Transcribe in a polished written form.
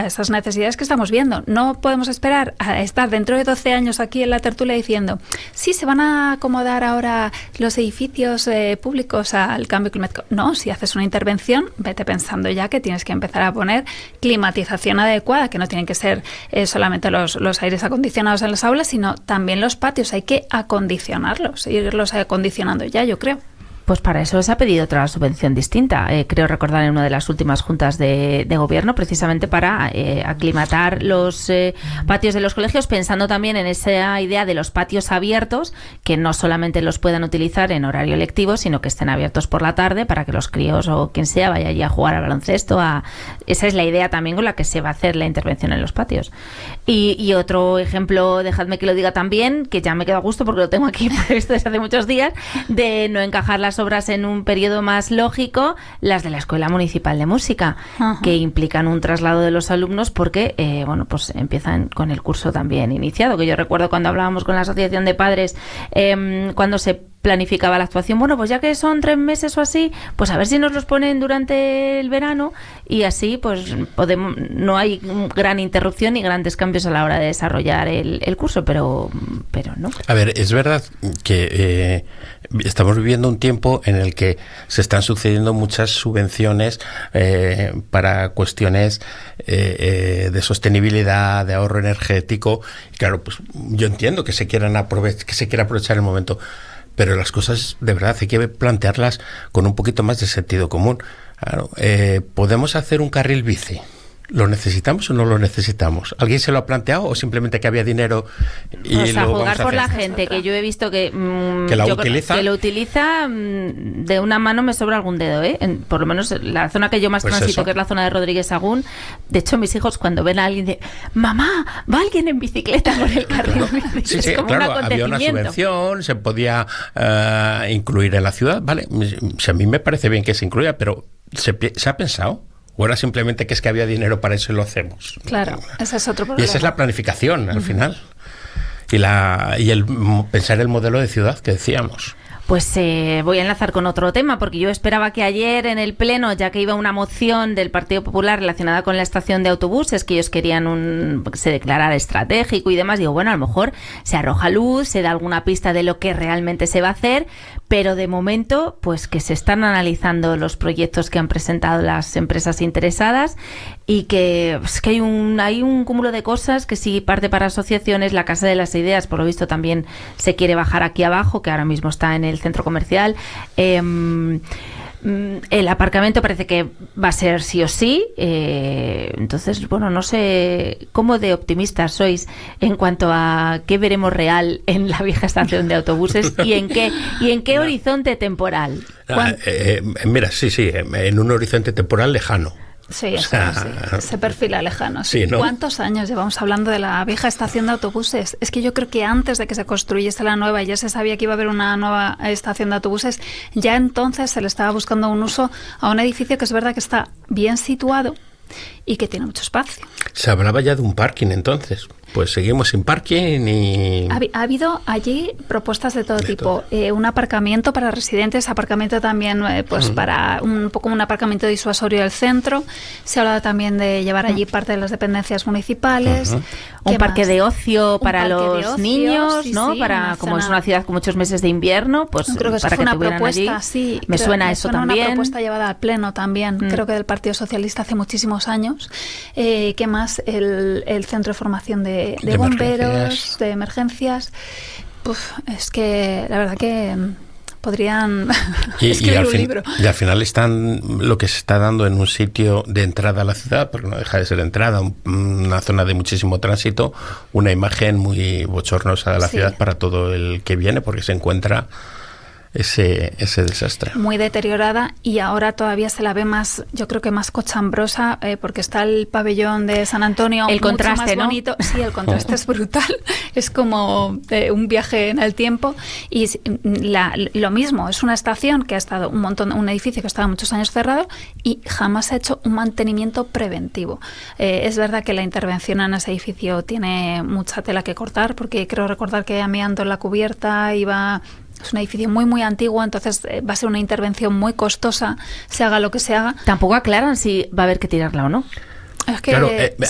a esas necesidades que estamos viendo. No podemos esperar a estar dentro de 12 años aquí en la tertulia diciendo, sí, se van a acomodar ahora los edificios públicos al cambio climático. No, si haces una intervención, vete pensando ya que tienes que empezar a poner climatización adecuada, que no tienen que ser solamente los aires acondicionados en las aulas, sino también los patios. Hay que acondicionarlos, irlos acondicionando ya, yo creo. Pues para eso se ha pedido otra subvención distinta, creo recordar en una de las últimas juntas de gobierno, precisamente para aclimatar los patios de los colegios, pensando también en esa idea de los patios abiertos, que no solamente los puedan utilizar en horario lectivo, sino que estén abiertos por la tarde para que los críos o quien sea vaya allí a jugar al baloncesto. Esa es la idea también con la que se va a hacer la intervención en los patios. Y otro ejemplo, dejadme que lo diga también, que ya me quedo a gusto porque lo tengo aquí previsto desde hace muchos días, de no encajar las obras en un periodo más lógico, las de la Escuela Municipal de Música, que implican un traslado de los alumnos porque pues empiezan con el curso también iniciado, que yo recuerdo cuando hablábamos con la Asociación de Padres, cuando se planificaba la actuación, bueno, pues ya que son 3 meses o así, pues a ver si nos los ponen durante el verano y así pues no hay gran interrupción ni grandes cambios a la hora de desarrollar el curso, pero no. A ver, es verdad que estamos viviendo un tiempo en el que se están sucediendo muchas subvenciones para cuestiones de sostenibilidad, de ahorro energético, y claro, pues yo entiendo que se quiera aprovechar el momento, pero las cosas de verdad hay que plantearlas con un poquito más de sentido común. Claro, ¿podemos hacer un carril bici? ¿Lo necesitamos o no lo necesitamos? ¿Alguien se lo ha planteado o simplemente que había dinero y o sea, lo jugar por la gente, que yo he visto que lo utiliza de una mano me sobra algún dedo, por lo menos la zona que yo más transito, eso, que es la zona de Rodríguez Sagún. De hecho, mis hijos cuando ven a alguien de mamá, va alguien en bicicleta por el carril bici. Sí, como claro, había una subvención, se podía incluir en la ciudad, vale, si a mí me parece bien que se incluya, pero ¿se ha pensado? ¿O era simplemente que es que había dinero para eso y lo hacemos? Claro, ese es otro problema. Y esa es la planificación, al final. Y el pensar el modelo de ciudad que decíamos. Pues voy a enlazar con otro tema, porque yo esperaba que ayer en el Pleno, ya que iba una moción del Partido Popular relacionada con la estación de autobuses, que ellos querían que se declarara estratégico y demás, digo, bueno, a lo mejor se arroja luz, se da alguna pista de lo que realmente se va a hacer, pero de momento, pues que se están analizando los proyectos que han presentado las empresas interesadas y que hay un cúmulo de cosas que sí parte para asociaciones. La Casa de las Ideas, por lo visto, también se quiere bajar aquí abajo, que ahora mismo está en el centro comercial. El aparcamiento parece que va a ser sí o sí. Entonces, bueno, no sé cómo de optimistas sois en cuanto a qué veremos real en la vieja estación de autobuses y en qué horizonte temporal. Mira, sí, en un horizonte temporal lejano. Sí, sí, se perfila lejano. Sí, ¿no? ¿Cuántos años llevamos hablando de la vieja estación de autobuses? Es que yo creo que antes de que se construyese la nueva, ya se sabía que iba a haber una nueva estación de autobuses, ya entonces se le estaba buscando un uso a un edificio que es verdad que está bien situado y que tiene mucho espacio. Se hablaba ya de un parking entonces. Pues seguimos sin parking y... Ha habido allí propuestas de todo tipo. Un aparcamiento para residentes, aparcamiento también para un poco un aparcamiento disuasorio del centro. Se ha hablado también de llevar allí parte de las dependencias municipales. Un parque de ocio para los niños, ¿no? Sí, para como es una ciudad con muchos meses de invierno, pues creo que para fue que una tuvieran propuesta, allí. sí, Me suena eso también. Una propuesta llevada al Pleno también, creo que del Partido Socialista hace muchísimos años. ¿Qué más? El centro de formación de bomberos, de emergencias. Es que la verdad que podrían escribir un libro. Y al final están lo que se está dando en un sitio de entrada a la ciudad, porque no deja de ser entrada, una zona de muchísimo tránsito, una imagen muy bochornosa de la ciudad para todo el que viene, porque se encuentra ese desastre. Muy deteriorada, y ahora todavía se la ve más, yo creo que más cochambrosa, porque está el pabellón de San Antonio, el mucho contraste, más bonito. ¿No? Sí, el contraste es brutal, es como un viaje en el tiempo, y lo mismo, es una estación que ha estado un edificio que ha estado muchos años cerrado y jamás ha hecho un mantenimiento preventivo. Es verdad que la intervención en ese edificio tiene mucha tela que cortar, porque creo recordar que amianto en la cubierta es un edificio muy, muy antiguo, entonces va a ser una intervención muy costosa, se haga lo que se haga. Tampoco aclaran si va a haber que tirarla o no. Es que claro,